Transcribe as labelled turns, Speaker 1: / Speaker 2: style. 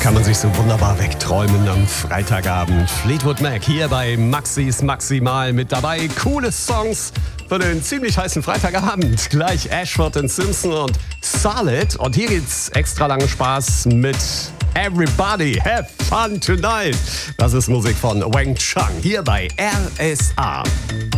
Speaker 1: Kann man sich so wunderbar wegträumen am Freitagabend. Fleetwood Mac hier bei Maxis Maximal mit dabei. Coole Songs für den ziemlich heißen Freitagabend. Gleich Ashford & Simpson und Solid. Und hier geht's extra langen Spaß mit Everybody Have Fun Tonight. Das ist Musik von Wang Chung hier bei RSA.